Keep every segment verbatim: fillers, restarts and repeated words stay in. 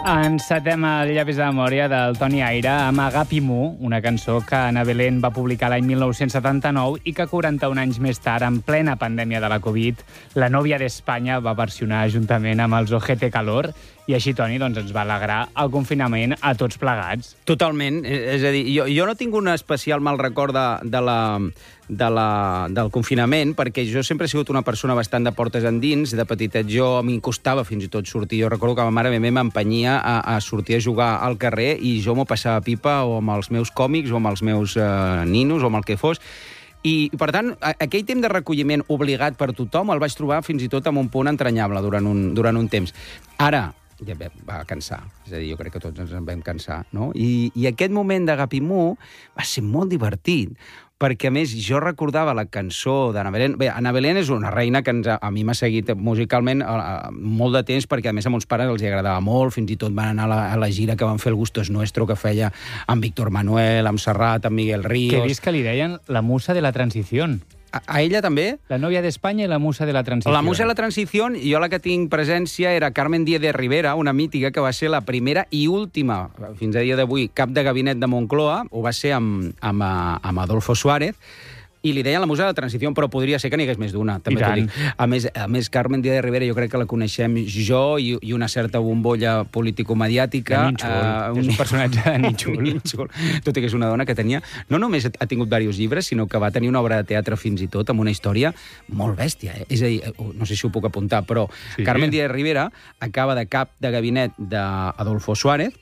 Encetem el Llavis de memòria del Toni Aire amb Agapimú, una cançó que Ana Belén va publicar l'any mil nou-cents setanta-nou i que quaranta-un anys més tard, en plena pandèmia de la Covid, la nòvia d'Espanya va versionar juntament amb els Ojete Calor, i així, Toni, doncs, ens va alegrar el confinament a tots plegats. Totalment. És a dir, jo, jo no tinc un especial mal record de, de la, de la, del confinament, perquè jo sempre he sigut una persona bastant de portes endins. De petitet jo m'hi costava fins i tot sortir. Jo recordo que ma mare també m'empenyia a, a sortir a jugar al carrer i jo m'ho passava pipa o amb els meus còmics o amb els meus eh, ninos o amb el que fos. I, per tant, aquell temps de recolliment obligat per tothom el vaig trobar fins i tot amb un punt entranyable durant un, durant un temps. Ara, ja va cansar. És a dir, jo crec que tots ens en vam cansar, no? I, i aquest moment d'Agapimú va ser molt divertit, perquè, a més, jo recordava la cançó d'Ana Belén. Bé, Ana Belén és una reina que ens, a mi m'ha seguit musicalment a, a, molt de temps, perquè, a més, a mons pares els agradava molt, fins i tot van anar a la, a la gira que van fer el Gusto es Nuestro, que feia amb Víctor Manuel, amb Serrat, amb Miguel Ríos... Que he vist que li deien la musa de la transició. A, a ella també? La nòvia d'Espanya i la musa de la transició. La musa de la transició, jo la que tinc presència era Carmen Díez de Rivera, una mítica que va ser la primera i última, fins a dia d'avui, cap de gabinet de Moncloa, ho va ser amb, amb, amb Adolfo Suárez, i li deien la musa de la transició, però podria ser que n'hi hagués més d'una, també t'ho dic. A més, a més, Carmen Díaz de Rivera jo crec que la coneixem jo i, i una certa bombolla político-mediàtica. Nínxol, uh, un... és un personatge de Nínxol. Nínxol. Tot i que és una dona que tenia... No només ha tingut diversos llibres, sinó que va tenir una obra de teatre fins i tot amb una història molt bèstia. Eh? És a dir, no sé si ho puc apuntar, però sí. Carmen Díaz de Rivera acaba de cap de gabinet d'Adolfo Suárez,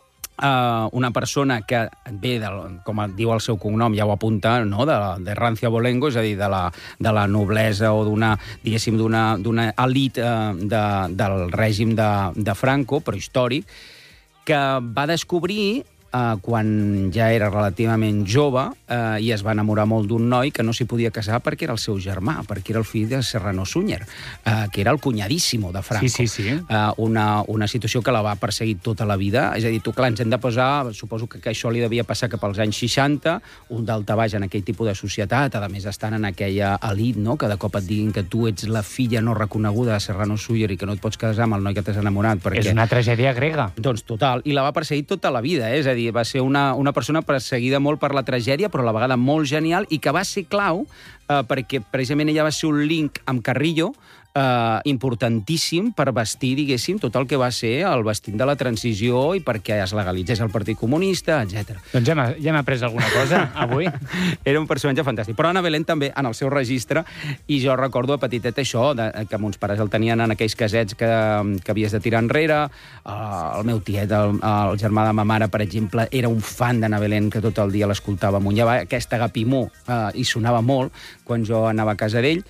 Uh, una persona que ve, de, com diu el seu cognom, ja ho apunta, no? de, de rancia abolengo, és a dir, de la, de la noblesa o d'una, diguéssim, d'una, d'una elit uh, de, del règim de, de Franco, però històric, que va descobrir, uh, quan ja era relativament jove, uh, i es va enamorar molt d'un noi que no s'hi podia casar perquè era el seu germà, perquè era el fill de Serrano Suñer, uh, que era el cunyadíssimo de Franco. Sí, sí, sí. Uh, una, una situació que la va perseguir tota la vida. És a dir, tu, clar, ens hem de posar... Suposo que, que això li devia passar cap als anys seixanta, un daltabaix en aquell tipus de societat, a més estan en aquella elit, no?, que de cop et diguin que tu ets la filla no reconeguda de Serrano Suñer i que no et pots casar amb el noi que t'has enamorat. Perquè... És una tragèdia grega. Doncs total. I la va perseguir tota la vida, eh? És a dir, va ser una, una persona perseguida molt per la tragèdia, però a la vegada molt genial, i que va ser clau eh, perquè precisament ella va ser un link amb Carrillo Uh, importantíssim per vestir, diguéssim, tot el que va ser el vestit de la transició i perquè es legalitzés el Partit Comunista, etcètera. Doncs ja hem, ja hem après alguna cosa, avui. Era un personatge fantàstic. Però Ana Belén també, en el seu registre, i jo recordo a petitet això, de, que mons pares el tenien en aquells casets que, que havies de tirar enrere. Uh, el meu tiet, el, el germà de ma mare, per exemple, era un fan d'Ana Belén, que tot el dia l'escoltava amunt i avall. Aquesta Agapimú uh, hi sonava molt quan jo anava a casa d'ell.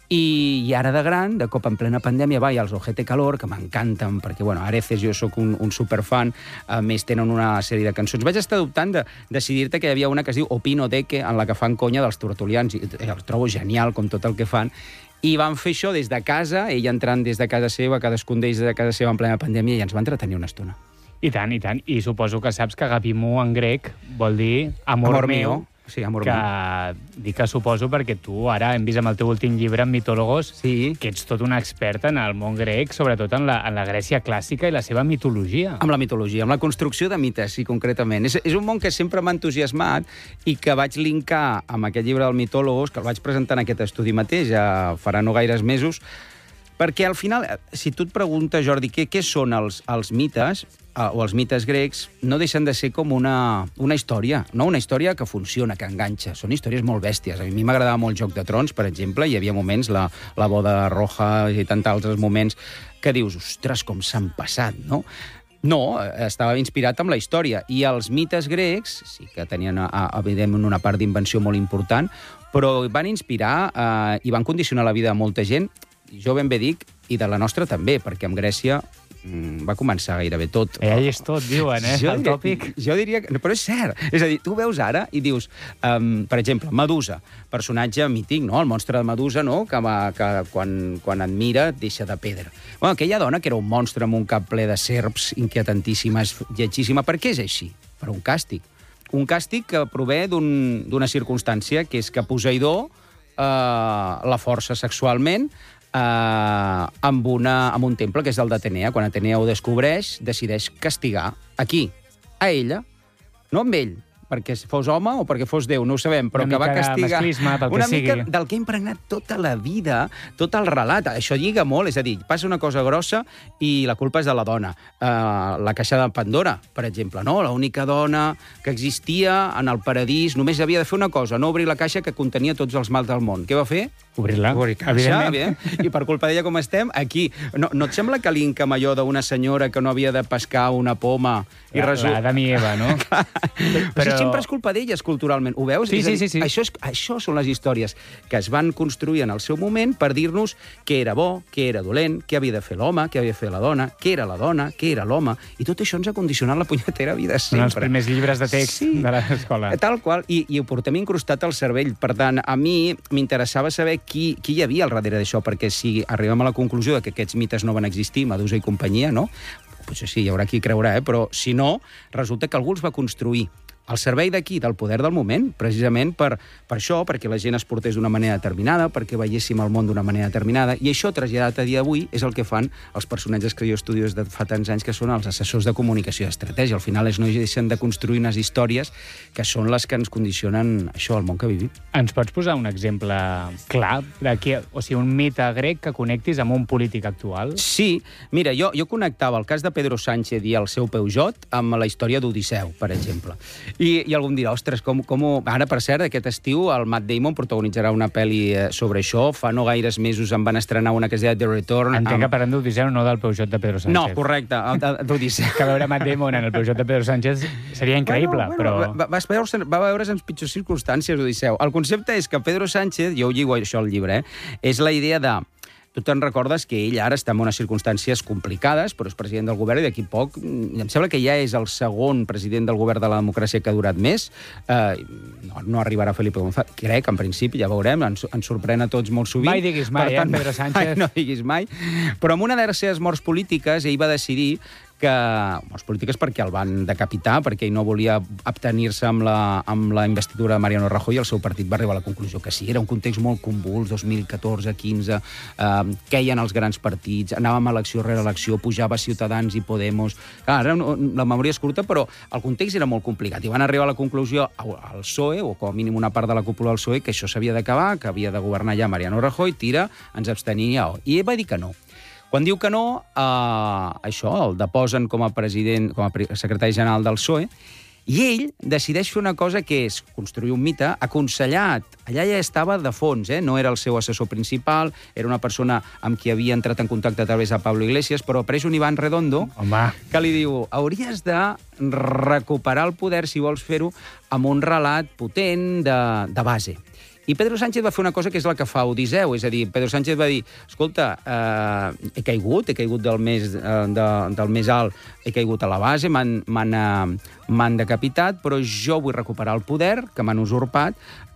I, I ara de gran, de cop en plena pandèmia, va, hi ha els Ojete Calor, que m'encanten, perquè, bueno, Areces jo sóc un, un superfan, a més tenen una sèrie de cançons. Vaig estar dubtant de decidir-te que hi havia una que es diu Opino Deque, en la que fan conya dels tertulians, i el trobo genial, com tot el que fan, i van fer això des de casa, ell entrant des de casa seva, cadascun d'ells de casa seva en plena pandèmia, i ens va entretenir una estona. I tant, i tant. I suposo que saps que Agapimú en grec vol dir amor, amor meu, sí, amor que meu. dic que suposo perquè tu ara hem vist amb el teu últim llibre, en Mitòlogos, sí, que ets tot una experta en el món grec, sobretot en la, en la Grècia clàssica i la seva mitologia. Amb la mitologia, amb la construcció de mites, sí, concretament. És, és un món que sempre m'ha entusiasmat i que vaig linkar amb aquest llibre del Mitòlogos, que el vaig presentar en aquest estudi mateix, ja farà no gaires mesos, perquè al final, si tu et preguntes, Jordi, què, què són els, els mites, eh, o els mites grecs, no deixen de ser com una, una història, no? Una història que funciona, que enganxa. Són històries molt bèsties. A mi m'agradava molt Joc de Trons, per exemple, hi havia moments, la, la boda roja i tants altres moments, que dius, ostres, com s'han passat, no? No, estava inspirat amb la història. I els mites grecs sí que tenien, evidentment, una part d'invenció molt important, però van inspirar eh, i van condicionar la vida de molta gent. Jo ben bé dic, i de la nostra també, perquè amb Grècia mm, va començar gairebé tot. Ella és tot, diuen, eh, jo el diria, tòpic. Jo diria que... Però és cert. És a dir, tu veus ara i dius, um, per exemple, Medusa, personatge mític, no? El monstre de Medusa, no? Que, va, que quan, quan et mira et deixa de pedra. Bueno, aquella dona que era un monstre amb un cap ple de serps, inquietantíssimes, lletgíssima. Per què és així? Per un càstig. Un càstig que prové d'una un, circumstància, que és que Poseidó eh, la força sexualment, eh, amb, una, amb un temple, que és el d'Atenea. Quan Atenea ho descobreix, decideix castigar aquí, a ella, no amb ell, perquè fos home o perquè fos Déu, no ho sabem, però una que va castigar... Una una mica mica del que ha impregnat tota la vida, tot el relat. Això lliga molt, és a dir, passa una cosa grossa i la culpa és de la dona. Uh, la caixa de Pandora, per exemple, no? L'única dona que existia en el paradís només havia de fer una cosa, no obrir la caixa que contenia tots els mals del món. Què va fer? Obrir-la, Obrir caixa, evidentment. Bé? I per culpa d'ella com estem, aquí. No, no et sembla que l'incam allò d'una senyora que no havia de pescar una poma i La, resol... la Adam i Eva, no? Però... Però sempre és culpa d'elles, culturalment. Ho veus? Sí, és a dir, sí, sí, sí. Això, és, això són les històries que es van construir en el seu moment per dir-nos què era bo, què era dolent, què havia de fer l'home, què havia de fer la dona, què era la dona, què era l'home, i tot això ens ha condicionat la punyetera vida sempre. Són els primers llibres de text sí. de l'escola. Tal qual, i, i ho portem incrustat al cervell. Per tant, a mi m'interessava saber qui, qui hi havia al darrere d'això, perquè si arribem a la conclusió de que aquests mites no van existir, Medusa i companyia, no? Potser sí, hi haurà qui creurà, eh? Però si no, resulta que algú els va construir al servei d'aquí, del poder del moment, precisament per, per això, perquè la gent es portés d'una manera determinada, perquè veiéssim el món d'una manera determinada, i això, traslladat a dia d'avui, és el que fan els personatges que jo estudio des de fa tants anys, que són els assessors de comunicació i estratègia. Al final, ells no deixen de construir unes històries que són les que ens condicionen això, el món que vivim. Ens pots posar un exemple clar, d'aquí, o sigui, un mite grec que connectis amb un polític actual? Sí, mira, jo, jo connectava el cas de Pedro Sánchez i el seu Peugeot amb la història d'Odisseu, per exemple. I, i algú em dirà, ostres, com, com... Ara, per cert, aquest estiu el Matt Damon protagonitzarà una pel·li sobre això. Fa no gaires mesos em van estrenar una que es deia The Return. Entenc amb... que parlem d'Odisseu, no del Peugeot de Pedro Sánchez. No, correcte, d'Odisseu. Que veure Matt Damon en el Peugeot de Pedro Sánchez seria increïble, bueno, bueno, però... Va, va, veure's, va veure's en pitjors circumstàncies, Odisseu. El concepte és que Pedro Sánchez, jo ho lligo això al llibre, eh, és la idea de... Tu te'n recordes que ell ara està en unes circumstàncies complicades, però és president del govern i d'aquí poc... Em sembla que ja és el segon president del govern de la democràcia que ha durat més. Eh, no, no arribarà Felipe González. Crec, en principi, ja veurem, ens, ens sorprèn a tots molt sovint. Mai diguis mai, per tant, eh, Pedro Sánchez. Mai, no diguis mai. Però amb una de les seves morts polítiques, ell va decidir que... Morts polítiques perquè el van decapitar, perquè ell no volia abstenir-se amb la, amb la investidura de Mariano Rajoy, i el seu partit va arribar a la conclusió que sí. Era un context molt convuls, dos mil catorze, quinze, eh, queien els grans partits, anàvem elecció rere elecció, pujava Ciutadans i Podemos... Clar, ara la memòria és curta, però el context era molt complicat. I van arribar a la conclusió al P S O E, o com a mínim una part de la cúpula del P S O E, que això s'havia d'acabar, que havia de governar ja Mariano Rajoy, tira, ens abstenim ja. I ell va dir que no. Quan diu que no, eh, això, el deposen com a president, com a secretari general del P S O E, i ell decideix fer una cosa que és construir un mite aconsellat. Allà ja estava de fons, eh? No era el seu assessor principal, era una persona amb qui havia entrat en contacte a través de Pablo Iglesias, però apareix un Iván Redondo, Home. que li diu, hauries de recuperar el poder, si vols fer-ho, amb un relat potent de, de base. I Pedro Sánchez va fer una cosa que és la que fa Odisseu, és a dir, Pedro Sánchez va dir, escolta, eh, he caigut, he caigut del més, eh, de, del més alt, he caigut a la base, m'han eh, decapitat, però jo vull recuperar el poder que m'han usurpat,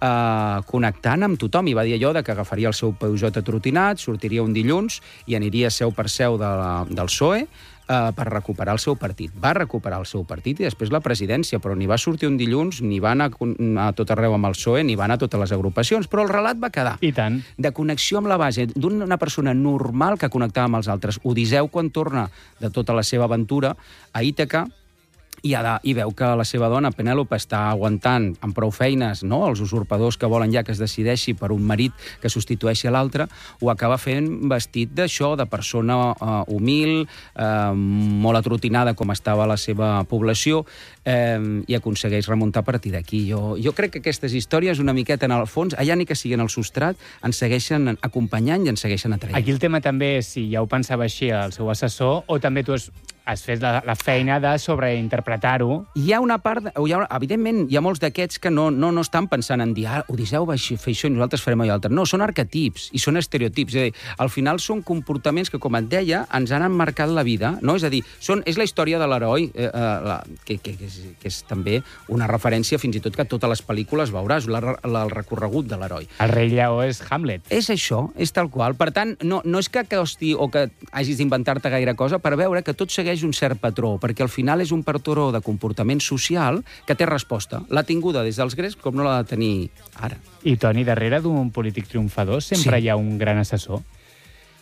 eh, connectant amb tothom. I va dir allò de que agafaria el seu Peugeot atrotinat, sortiria un dilluns i aniria seu per seu de la, del P S O E, Uh, per recuperar el seu partit. Va recuperar el seu partit i després la presidència, però ni va sortir un dilluns, ni va anar a tot arreu amb el P S O E, ni va anar a totes les agrupacions, però el relat va quedar. I tant. De connexió amb la base, d'una persona normal que connectava amb els altres. Odisseu, quan torna de tota la seva aventura a Ítaca, i, ha de, i veu que la seva dona, Penèlope, està aguantant amb prou feines, no?, els usurpadors que volen ja que es decideixi per un marit que substitueixi a l'altre, ho acaba fent vestit d'això, de persona uh, humil, uh, molt atrotinada com estava la seva població, eh, i aconsegueix remuntar a partir d'aquí. Jo, jo crec que aquestes històries, una miqueta en el fons, allà ni que siguin el substrat, ens segueixen acompanyant i ens segueixen atraient. Aquí el tema també és si ja ho pensava així el seu assessor, o també tu has has fet la, la feina de sobreinterpretar-ho. Hi ha una part... Hi ha, evidentment, hi ha molts d'aquests que no, no, no estan pensant en dir ah, Odisseu va fer això i nosaltres farem allò altre. No, són arquetips i són estereotips. És a dir, al final són comportaments que, com et deia, ens han emmarcat la vida. No? És a dir, són, és la història de l'heroi, eh, eh, que, que, que, és, que és també una referència fins i tot que a totes les pel·lícules veuràs la, la, el recorregut de l'heroi. El rei lleó és Hamlet. És això, és tal qual. Per tant, no, no és que costi o que hagis d'inventar-te gaire cosa per veure que tot segueix un cert patró, perquè al final és un patró de comportament social que té resposta. L'ha tinguda des dels grecs com no l'ha de tenir ara. I, Toni, darrere d'un polític triomfador sempre sí. hi ha un gran assessor?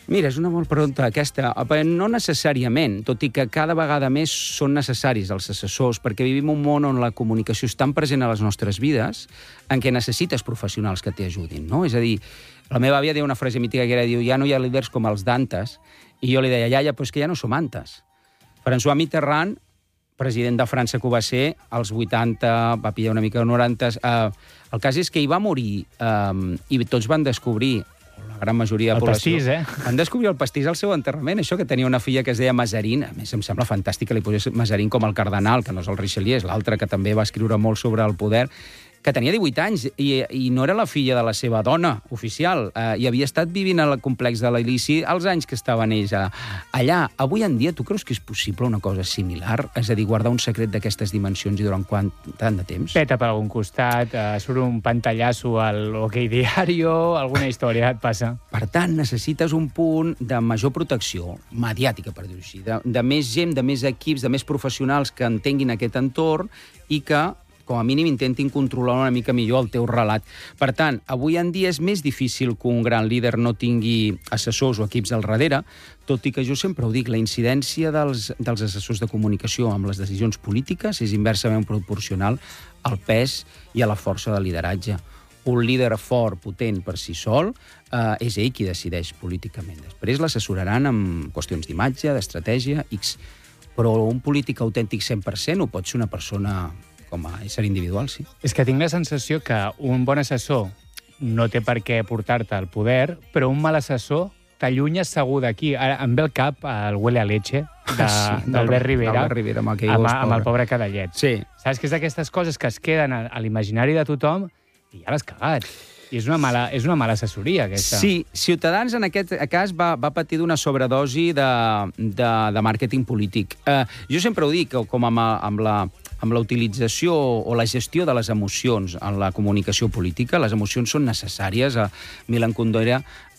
Mira, és una molt pregunta aquesta. No necessàriament, tot i que cada vegada més són necessaris els assessors, perquè vivim un món on la comunicació és tan present a les nostres vides en què necessites professionals que t'ajudin, no? És a dir, la meva àvia deia una frase mítica que era, diu, ja no hi ha líders com els d'antes, i jo li deia, iaia, però és que ja no som antes. François Mitterrand, president de França que ho va ser, als vuitanta, va pillar una mica de noranta... Eh, el cas és que hi va morir eh, i tots van descobrir, la gran majoria de el població... pastís, eh? Van descobrir el pastís al seu enterrament, això que tenia una filla que es deia Mazarin, a més em sembla fantàstic que li posés Mazarin com el cardenal, que no és el Richelieu, és l'altre que també va escriure molt sobre el poder, que tenia divuit anys i, i no era la filla de la seva dona oficial, eh, i havia estat vivint al complex de l'Elisi els anys que estaven ells allà. Avui en dia, tu creus que és possible una cosa similar? És a dir, guardar un secret d'aquestes dimensions i durant quant, tant de temps? Peta per algun costat, eh, surt un pantallasso al OK Diario, alguna història et passa. Per tant, necessites un punt de major protecció mediàtica, per dir-ho així, de, de més gent, de més equips, de més professionals que entenguin aquest entorn i que com a mínim intentin controlar una mica millor el teu relat. Per tant, avui en dia és més difícil que un gran líder no tingui assessors o equips al darrere, tot i que jo sempre ho dic, la incidència dels, dels assessors de comunicació amb les decisions polítiques és inversament proporcional al pes i a la força del lideratge. Un líder fort, potent per si sol, eh, és ell qui decideix políticament. Després l'assessoraran amb qüestions d'imatge, d'estratègia, X. Però un polític autèntic cent per cent ho pot ser una persona com a ésser individual, sí. És que tinc la sensació que un bon assessor no té per què portar-te al poder, però un mal assessor t'allunya segur d'aquí. Ara em ve al cap el Huele a leche de, sí, d'Albert Rivera, Rivera amb, amb, amb el pobre Cadallet. Sí. Saps que és d'aquestes coses que es queden a, a l'imaginari de tothom i ja l'has cagat. I és una mala, és una mala assessoria, aquesta. Sí, Ciutadans en aquest cas va, va patir d'una sobredosi de, de, de màrqueting polític. Eh, jo sempre ho dic, com amb, amb la... amb la utilització o la gestió de les emocions en la comunicació política. Les emocions són necessàries. Milan Kundera,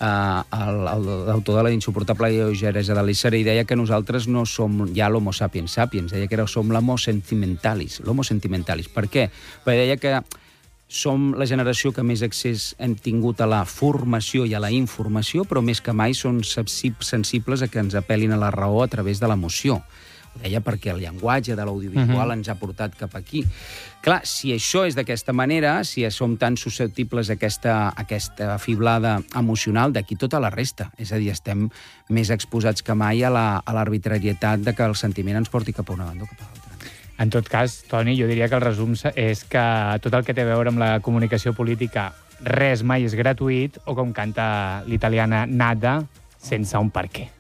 l'autor de la insuportable lleugeresa de l'ésser, i deia que nosaltres no som ja l'homo sapiens sapiens, deia que som l'homo sentimentalis. L'homo sentimentalis. Per què? Perquè deia que som la generació que més accés hem tingut a la formació i a la informació, però més que mai són sensibles a que ens apel·lin a la raó a través de l'emoció. Ho deia perquè el llenguatge de l'audiovisual uh-huh. ens ha portat cap aquí. Clar, si això és d'aquesta manera, si som tan susceptibles a aquesta, a aquesta fiblada emocional, d'aquí tota la resta. És a dir, estem més exposats que mai a la, a l'arbitrarietat de que el sentiment ens porti cap a una banda o cap a l'altra. En tot cas, Toni, jo diria que el resum és que tot el que té a veure amb la comunicació política, res mai és gratuït, o com canta l'italiana Nada, sense un per què.